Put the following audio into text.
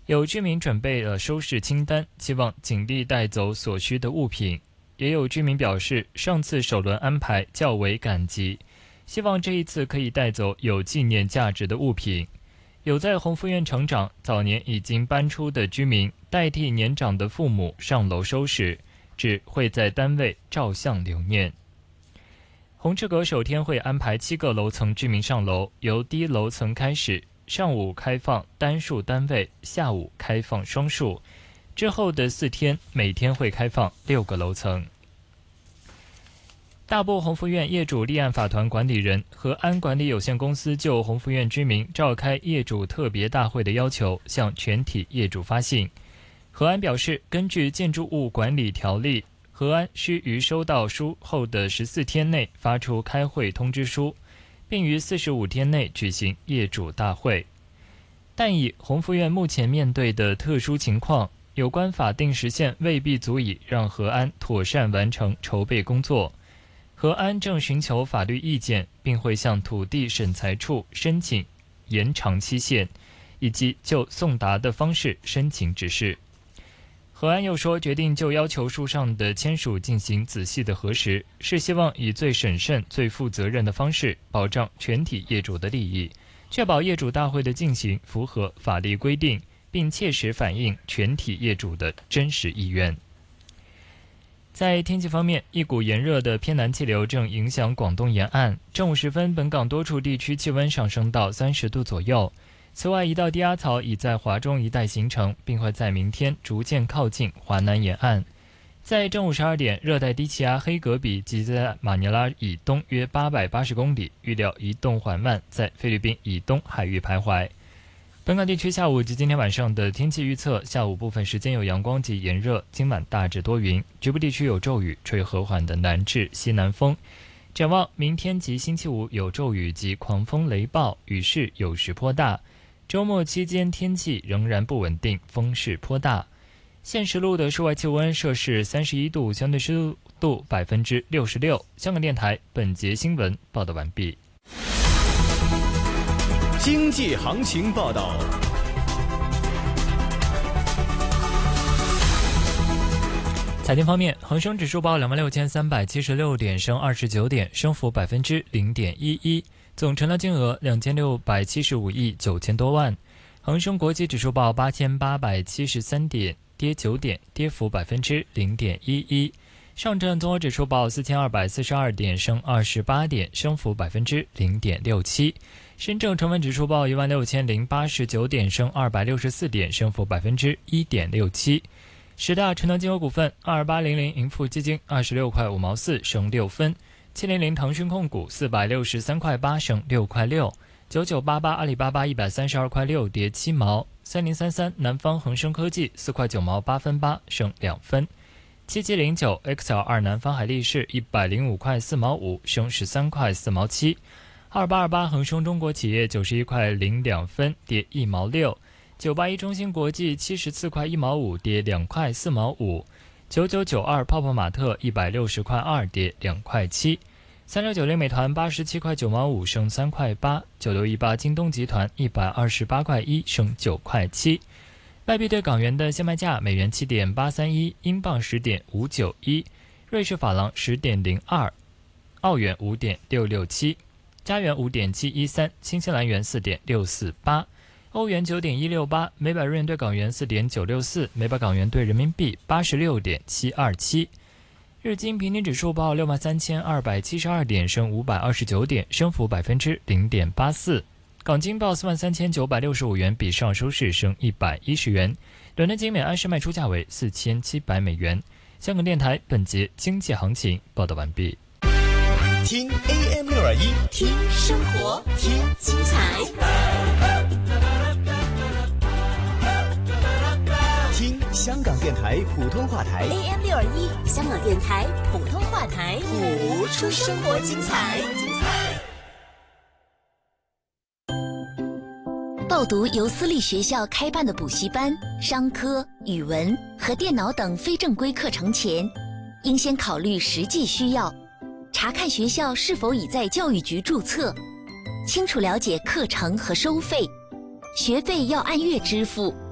有居民准备了收拾清单，希望尽力带走所需的物品。也有居民表示，上次首轮安排较为赶急，希望这一次可以带走有纪念价值的物品。有在鸿福苑成长、早年已经搬出的居民，代替年长的父母上楼收拾，只会在单位照相留念。红赤阁首天会安排7个楼层居民上楼，由低楼层开始，上午开放单数单位，下午开放双数，之后的4天每天会开放6个楼层。大埔鸿福苑业主立案法团管理人和安管理有限公司就鸿福苑居民召开业主特别大会的要求向全体业主发信。和安表示，根据建筑物管理条例，和安需于收到书后的14天内发出开会通知书，并于45天内举行业主大会。但以鸿福苑目前面对的特殊情况，有关法定时限未必足以让和安妥善完成筹备工作。和安正寻求法律意见，并会向土地审裁处申请延长期限，以及就送达的方式申请指示。和安又说，决定就要求书上的签署进行仔细的核实，是希望以最审慎、最负责任的方式保障全体业主的利益，确保业主大会的进行符合法律规定，并切实反映全体业主的真实意愿。在天气方面，一股炎热的偏南气流正影响广东沿岸。正午时分，本港多处地区气温上升到30度左右。此外，一道低压槽已在华中一带形成，并会在明天逐渐靠近华南沿岸。在正午12点，热带低气压黑格比即在马尼拉以东约880公里，预料移动缓慢，在菲律宾以东海域徘徊。本港地区下午及今天晚上的天气预测：下午部分时间有阳光及炎热，今晚大致多云，局部地区有骤雨，吹和缓的南至西南风。展望明天及星期五有骤雨及狂风雷暴，雨势有时颇大。周末期间天气仍然不稳定，风势颇大。现时路的室外气温摄氏31度，相对湿度66%。香港电台本节新闻报道完毕。 经济行情报道。 财经方面，恒生指数报26,376点，升29点，升幅0.11%，总成交金额2675亿9千多万。恒生国际指数报8873点，跌9点，跌幅0.11%。上证综合指数报4242点，升28点，升幅0.67%。深证成分指数报16089点，升264点，升幅1.67%。十大成交金额股份：2800盈富基金26块5毛4，升6分；700腾讯控股463块8，升6块6；9988阿里巴巴132块6，跌7毛；3033南方恒生科技4块9毛8分8，升2分；7709 XL2南方海力士105块4毛5，升13块4毛7；2828恒生中国企业91块02分，跌1毛6；981中芯国际74块1毛5，跌2块4毛5；9992泡泡玛特160块2，跌2块7；3690美团87块9毛5，升3块8；9618京东集团128块1，升9块7。外币对港元的现卖价：美元7.831，英镑10.591，瑞士法郎10.02，澳元5.667，加元5.713，新西兰元4.648，欧元9.168，每百日元对港元4.964，每百港元对人民币86.727。日经平均指数报63272点，升529点，升幅0.84%。港金报43965元，比上收市升110元。伦敦金每安士卖出价为4700美元。香港电台本节经济行情报道完毕。 听 AM621， 听生活，听精彩， 听香港电台普通话台 AM621，香港电台普通话台， 谱出生活精彩。 报读由私立学校开办的补习班、商科、语文和电脑等非正规课程前，应先考虑实际需要，查看学校是否已在教育局注册，清楚了解课程和收费，学费要按月支付，